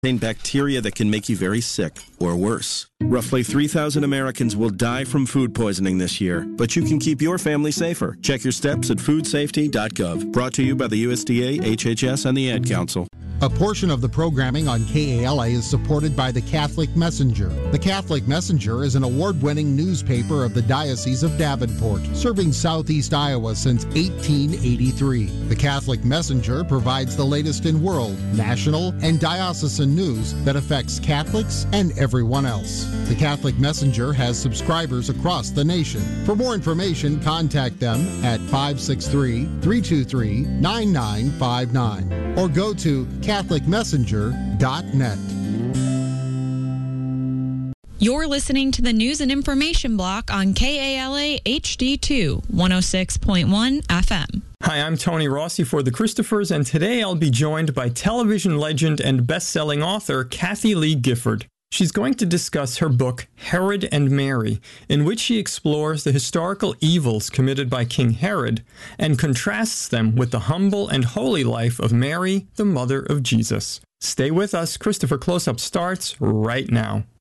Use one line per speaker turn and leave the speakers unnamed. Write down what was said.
Bacteria that can make you very sick, or worse. Roughly 3,000 Americans will die from food poisoning this year, but you can keep your family safer. Check your steps at foodsafety.gov. Brought to you by the USDA, HHS, and the Ad Council.
A portion of the programming on KALA is supported by the Catholic Messenger. The Catholic Messenger is an award-winning newspaper of the Diocese of Davenport, serving southeast Iowa since 1883. The Catholic Messenger provides the latest in world, national, and diocesan news that affects Catholics and everyone else. The Catholic Messenger has subscribers across the nation. For more information, contact them at 563-323-9959 or go to CatholicMessenger.net.
You're listening to the News and Information Block on KALA HD2 106.1 FM.
Hi, I'm Tony Rossi for The Christophers, and today I'll be joined by television legend and best-selling author Kathie Lee Gifford. She's going to discuss her book, Herod and Mary, in which she explores the historical evils committed by King Herod and contrasts them with the humble and holy life of Mary, the mother of Jesus. Stay with us. Christopher Close-Up starts right now.